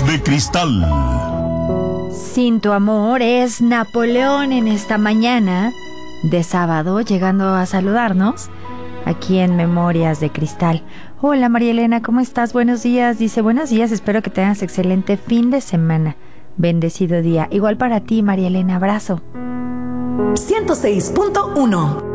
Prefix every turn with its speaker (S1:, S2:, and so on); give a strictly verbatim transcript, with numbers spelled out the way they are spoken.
S1: de Cristal.
S2: Sin tu amor es Napoleón en esta mañana de sábado, llegando a saludarnos aquí en Memorias de Cristal. Hola María Elena, ¿cómo estás? Buenos días. Dice, buenos días, espero que tengas excelente fin de semana. Bendecido día. Igual para ti, María Elena, abrazo.
S3: ciento seis punto uno